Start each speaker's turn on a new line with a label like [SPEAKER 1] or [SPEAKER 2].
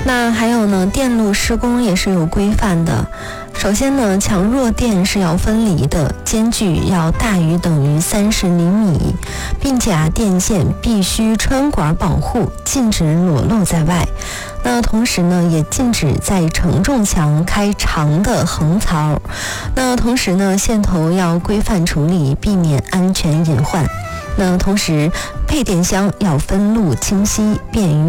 [SPEAKER 1] 那还有呢，电路施工也是有规范的。首先呢，强弱电是要分离的，间距要大于等于30厘米，并且电线必须穿管保护，禁止裸露在外。那同时呢，也禁止在承重墙开长的横槽。那同时呢，线头要规范处理，避免安全隐患。那同时，配电箱要分路清晰，便于